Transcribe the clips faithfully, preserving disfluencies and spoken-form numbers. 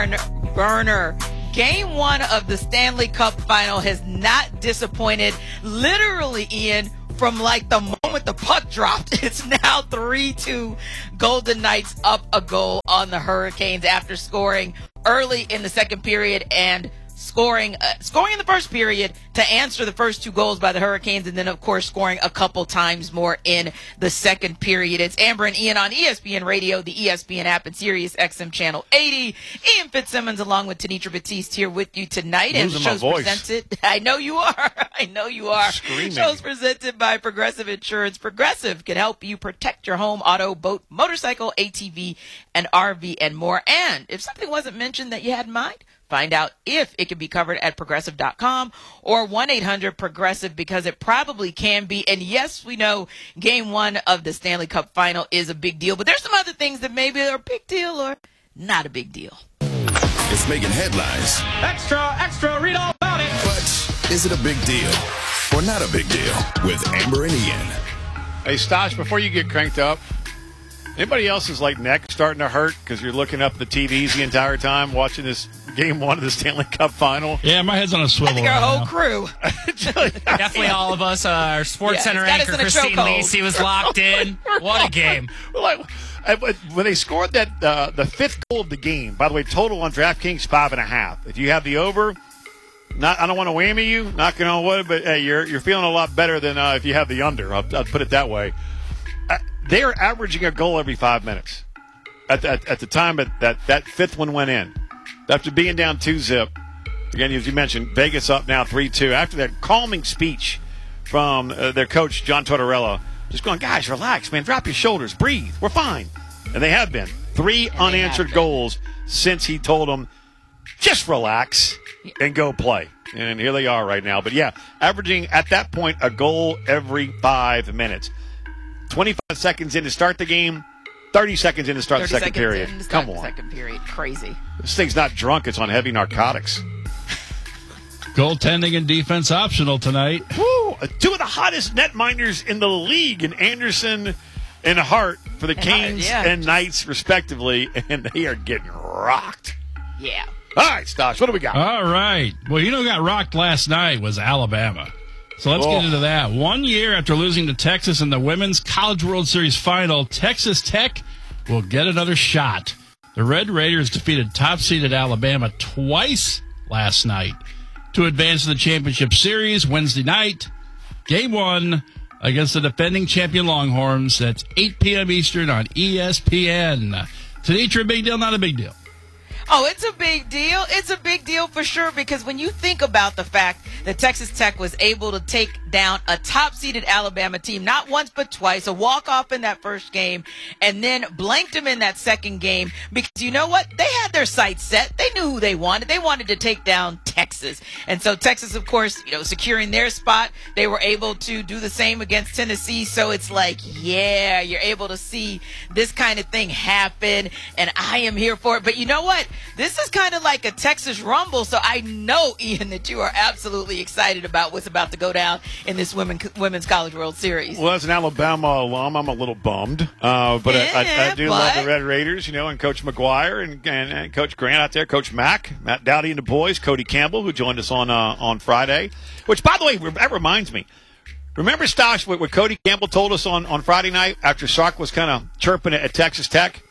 barn burner. Game one of the Stanley Cup final has not disappointed. Literally, Ian, from like the moment the puck dropped, it's now three two Golden Knights up a goal on the Hurricanes after scoring early in the second period and scoring uh, scoring in the first period to answer the first two goals by the Hurricanes, and then, of course, scoring a couple times more in the second period. It's Amber and Ian on E S P N Radio, the E S P N app, and Sirius X M Channel eighty. Ian Fitzsimmons along with Tenitra Batiste here with you tonight. Losing and the show's my voice. presented. I know you are. I know you are. Screaming. Show's presented by Progressive Insurance. Progressive can help you protect your home, auto, boat, motorcycle, A T V, and R V, and more. And if something wasn't mentioned that you had in mind, find out if it can be covered at progressive dot com or one eight hundred progressive, because it probably can be. And yes, we know game one of the Stanley Cup final is a big deal, but there's some other things that maybe are a big deal or not a big deal. It's making headlines. Extra, extra, read all about it. But is it a big deal or not a big deal with Amber and Ian? Hey, Stosh, before you get cranked up, anybody else's like neck starting to hurt because you're looking up at the T Vs the entire time watching this game one of the Stanley Cup final? Yeah, my head's on a swivel. I think our right whole now. crew. Definitely all of us. Uh, our Sports Yeah, Center it's got us anchor, in a Christine chokehold. Lacey, was locked in. What a game. Well, like, I- but when they scored that uh, the fifth goal of the game, by the way, total on DraftKings five and a half. If you have the over, not I don't want to whammy you, knocking on wood, but hey, you're you're feeling a lot better than uh, if you have the under. I'll, I'll put it that way. Uh, they are averaging a goal every five minutes. At, at, at the time that, that that fifth one went in, after being down two zip, again as you mentioned, Vegas up now three two. After that calming speech from uh, their coach John Tortorella. Just going, guys, relax, man. Drop your shoulders. Breathe. We're fine. And they have been. Three And unanswered been. goals since he told them, just relax and go play. And here they are right now. But, yeah, averaging at that point a goal every five minutes. twenty-five seconds in to start the game, thirty seconds in to start the thirty second seconds period. in to start Come the on. Second period. Crazy. This thing's not drunk. It's on heavy narcotics. Goaltending and defense optional tonight. Woo! Two of the hottest netminders in the league, in Anderson and Hart for the And Hart, Canes yeah. and Knights, respectively, and they are getting rocked. Yeah. All right, Stosh, what do we got? All right. Well, you know who got rocked last night was Alabama. So let's Oh. get into that. One year after losing to Texas in the Women's College World Series final, Texas Tech will get another shot. The Red Raiders defeated top-seeded Alabama twice last night to advance to the championship series Wednesday night. Game one against the defending champion Longhorns. That's eight p.m. Eastern on E S P N. Tenitra, big deal, not a big deal? Oh, it's a big deal. It's a big deal for sure, because when you think about the fact that Texas Tech was able to take down a top-seeded Alabama team, not once but twice, a walk-off in that first game, and then blanked them in that second game, because you know what? They had their sights set. They knew who they wanted. They wanted to take down Texas. And so Texas, of course, you know, securing their spot, they were able to do the same against Tennessee. So it's like, yeah, you're able to see this kind of thing happen, and I am here for it. But you know what? This is kind of like a Texas Rumble, so I know, Ian, that you are absolutely excited about what's about to go down in this women, Women's College World Series. Well, as an Alabama alum, I'm a little bummed. Uh, but I, I, I Yeah, do but- love the Red Raiders, you know, and Coach McGuire and, and, and Coach Grant out there, Coach Mack, Matt Dowdy and the boys, Cody Campbell, who joined us on uh, on Friday. Which, by the way, that reminds me. Remember, Stosh, what, what Cody Campbell told us on, on Friday night after Sark was kind of chirping at Texas Tech?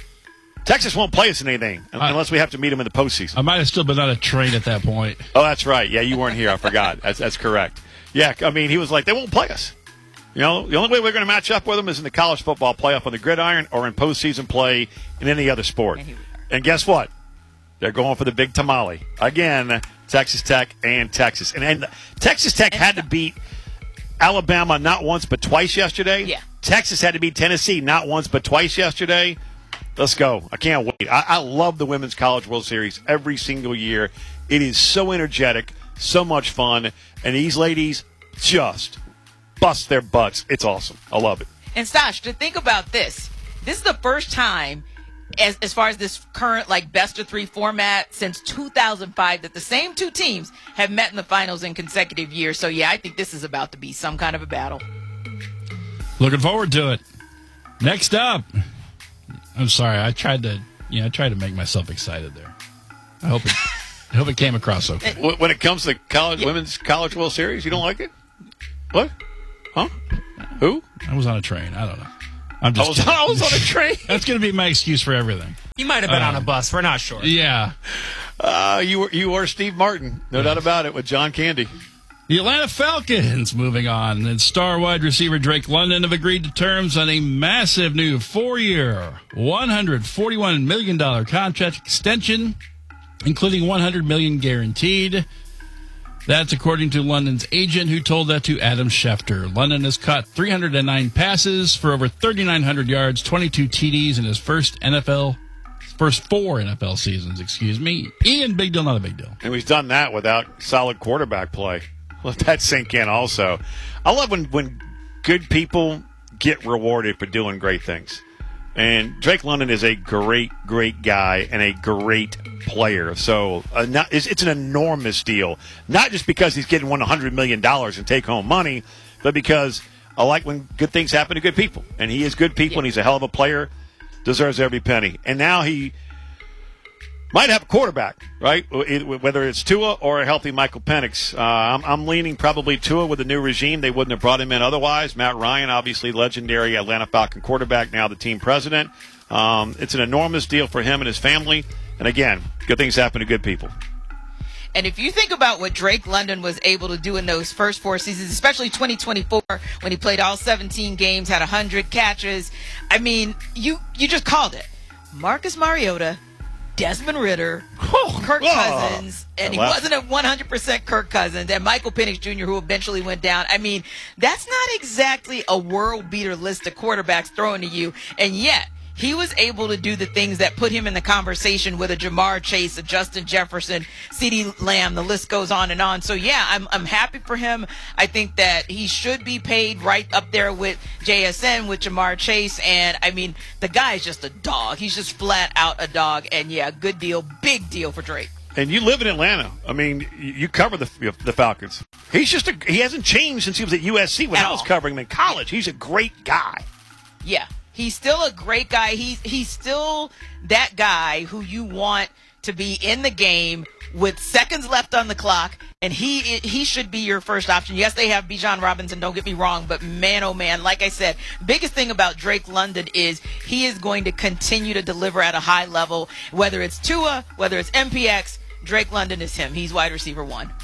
Texas won't play us in anything unless we have to meet them in the postseason. I might have still been on a train at that point. Oh, that's right. Yeah, you weren't here. I forgot. That's that's correct. Yeah, I mean, he was like, they won't play us. You know, the only way we're going to match up with them is in the college football playoff on the gridiron or in postseason play in any other sport. And here we are. And guess what? They're going for the big tamale. Again, Texas Tech and Texas. And, and Texas Tech had to beat Alabama not once but twice yesterday. Yeah. Texas had to beat Tennessee not once but twice yesterday. Let's go. I can't wait. I, I love the Women's College World Series every single year. It is so energetic, so much fun, and these ladies just bust their butts. It's awesome. I love it. And Stosh, to think about this, this is the first time, as as far as this current like best of three format, since two thousand five that the same two teams have met in the finals in consecutive years. So yeah, I think this is about to be some kind of a battle. Looking forward to it. Next up, I'm sorry, I tried to, you know, I tried to make myself excited there. I hope it, I hope it came across okay. When when it comes to college, yeah. women's college World Series, you don't like it? What? Huh? Who? I was on a train. I don't know. I'm just I was, I was on a train. That's going to be my excuse for everything. You might have been um, on a bus. We're not sure. Yeah. Uh, you were you were Steve Martin, no yeah. doubt about it, with John Candy. The Atlanta Falcons moving on, and star wide receiver Drake London have agreed to terms on a massive new four-year, one hundred forty-one million dollars contract extension, including one hundred million dollars guaranteed. That's according to London's agent, who told that to Adam Schefter. London has caught three hundred nine passes for over thirty-nine hundred yards, twenty-two T Ds in his first N F L, first four N F L seasons, excuse me. Ian, big deal, not a big deal. And he's done that without solid quarterback play. Let that sink in also. I love when, when good people get rewarded for doing great things. And Drake London is a great, great guy and a great player. So uh, not, it's, it's an enormous deal. Not just because he's getting one hundred million dollars in take-home money, but because I like when good things happen to good people. And he is good people, yeah. and he's a hell of a player. Deserves every penny. And now he might have a quarterback, right? Whether it's Tua or a healthy Michael Penix. Uh, I'm, I'm leaning probably Tua with the new regime. They wouldn't have brought him in otherwise. Matt Ryan, obviously legendary Atlanta Falcon quarterback, now the team president. Um, it's an enormous deal for him and his family. And again, good things happen to good people. And if you think about what Drake London was able to do in those first four seasons, especially twenty twenty-four, when he played all seventeen games, had one hundred catches, I mean, you you just called it. Marcus Mariota, Desmond Ritter, Kirk Cousins, and he wasn't a one hundred percent Kirk Cousins, and Michael Penix Junior, who eventually went down. I mean, that's not exactly a world-beater list of quarterbacks thrown to you, and yet he was able to do the things that put him in the conversation with a Jamar Chase, a Justin Jefferson, CeeDee Lamb. The list goes on and on. So, yeah, I'm I'm happy for him. I think that he should be paid right up there with J S N, with Jamar Chase. And, I mean, the guy is just a dog. He's just flat out a dog. And, yeah, good deal, big deal for Drake. And you live in Atlanta. I mean, you cover the the Falcons. He's just a, he hasn't changed since he was at U S C when At I was all. covering him in college. He's a great guy. Yeah. He's still a great guy. He's he's still that guy who you want to be in the game with seconds left on the clock, and he he should be your first option. Yes, they have Bijan Robinson, don't get me wrong, but man, oh man, like I said, biggest thing about Drake London is he is going to continue to deliver at a high level, whether it's Tua, whether it's M P X, Drake London is him. He's wide receiver one.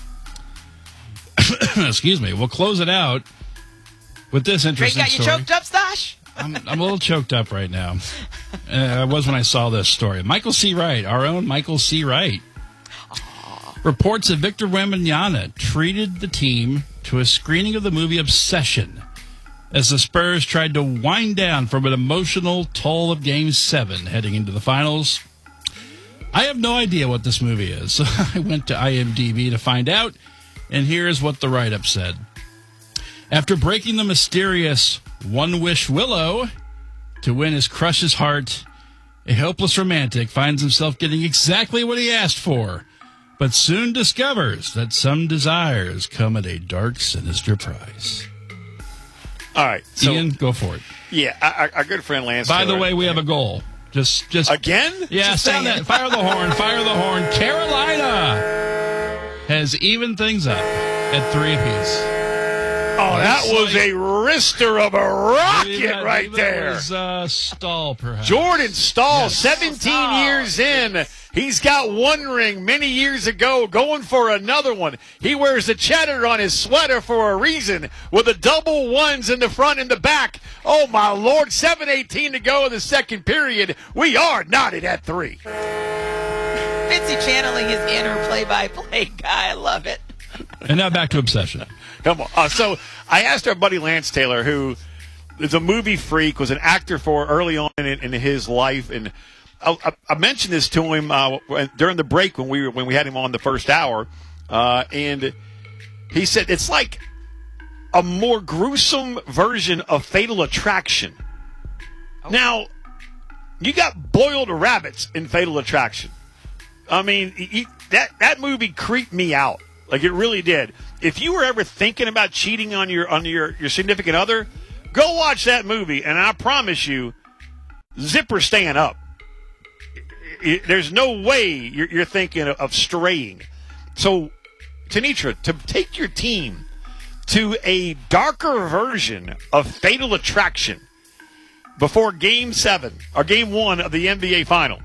Excuse me. We'll close it out with this interesting Drake got you story. choked up, Stosh? I'm, I'm a little choked up right now. Uh, I was when I saw this story. Michael C. Wright, our own Michael C. Wright, reports that Victor Wembanyama treated the team to a screening of the movie Obsession as the Spurs tried to wind down from an emotional toll of Game seven heading into the finals. I have no idea what this movie is, so I went to I M D B to find out, and here's what the write-up said. After breaking the mysterious One Wish Willow to win his crush's heart, a hopeless romantic finds himself getting exactly what he asked for, but soon discovers that some desires come at a dark, sinister price. All right. So, Ian, go for it. Yeah, our, our good friend Lance By Taylor, the way, we have a goal. Just, just Again? Yeah, Just sound saying. that. Fire the horn, fire the horn. Carolina has evened things up at three apiece. Oh, that was a wrister of a rocket Maybe right maybe there. That was uh, Stahl, perhaps. Jordan Stahl, Yes. seventeen Stahl. years in. He's got one ring many years ago, going for another one. He wears the cheddar on his sweater for a reason, with the double ones in the front and the back. Oh, my Lord, seven eighteen to go in the second period. We are knotted at three. Fitzy channeling his inner play-by-play guy. I love it. And now back to Obsession. Come on. Uh, so I asked our buddy Lance Taylor, who is a movie freak, was an actor for early on in, in his life, and I, I, I mentioned this to him uh, during the break when we were, when we had him on the first hour, uh, and he said it's like a more gruesome version of Fatal Attraction. Oh. Now, you got boiled rabbits in Fatal Attraction. I mean, he, that that movie creeped me out. Like, it really did. If you were ever thinking about cheating on your on your, your significant other, go watch that movie, and I promise you, zipper staying up. it, there's no way you're, you're thinking of, of straying. So, Tenitra, to take your team to a darker version of Fatal Attraction before Game Seven or Game One of the N B A Final.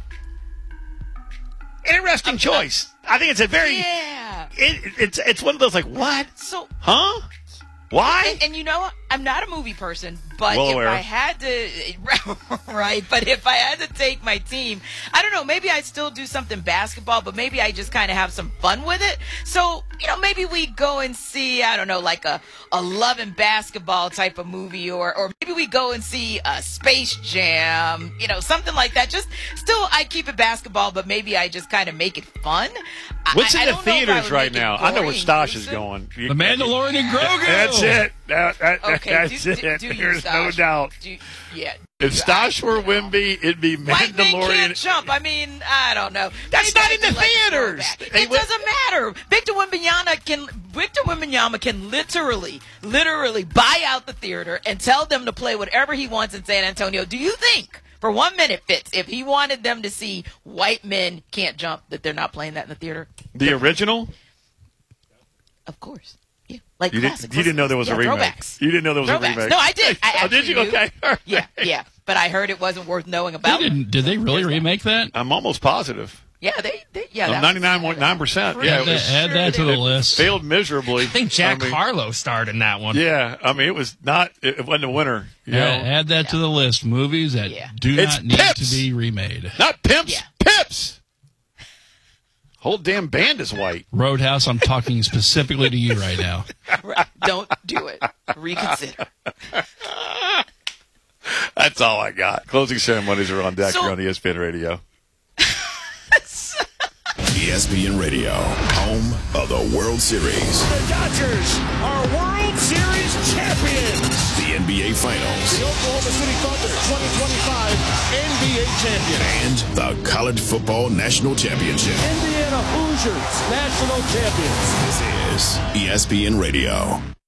Interesting choice. I think it's a very. Yeah. It, it's it's one of those like what? So. Huh? Why? And, and you know what? I'm not a movie person, but Well if aware. I had to, right, but if I had to take my team, I don't know, maybe I'd still do something basketball, but maybe I just kind of have some fun with it. So, you know, maybe we go and see, I don't know, like a, a Love and Basketball type of movie, or, or maybe we go and see a Space Jam, you know, something like that. Just still, I keep it basketball, but maybe I just kind of make it fun. What's I, in I the don't know if I theaters would right make it now? I know where boring, Stosh is gruesome. going. The Mandalorian and Grogu. That's it. That, that, Okay, that's do, it. do, do you, There's no Stosh? doubt. Do, yeah. If do Stosh I- were you know. Wimby, it'd be White men can't Mandalorian. jump. I mean, I don't know. That's Maybe not I in the do like a theaters. throwback. They It would- doesn't matter. Victor Wembanyama can Victor Wembanyama can literally, literally buy out the theater and tell them to play whatever he wants in San Antonio. Do you think, for one minute, Fitz, if he wanted them to see White Men Can't Jump, that they're not playing that in the theater? The original? Of course. Yeah. Like You classics. didn't, you didn't know there was yeah, a remake. Throwbacks. You didn't know there was Throwbacks. a remake. No, I did. I oh, did you? actually knew. Okay. All right. Yeah, yeah. But I heard it wasn't worth knowing They about. didn't, did they really There's that. remake that? I'm almost positive. Yeah, they, they yeah. I'm that was- ninety-nine point nine percent. Pretty Yeah, Add it that, was, add that to the they- list. failed miserably. I think Jack I mean, Harlow starred in that one. Yeah, I mean, it was not, it wasn't a winner. You know? Add, add that to the list. Movies that Yeah. do It's not need Pips. to be remade. Not pimps, Yeah. pips. Whole damn band is white. Roadhouse, I'm talking specifically to you right now. Right. Don't do it. Reconsider. That's all I got. Closing ceremonies are on deck So- here on E S P N Radio. E S P N Radio, home of the World Series, The Dodgers are World Series champions. the N B A Finals, The Oklahoma City Thunder twenty twenty-five N B A champions. and the College Football National Championship. Indiana Hoosiers national champions. This is E S P N Radio.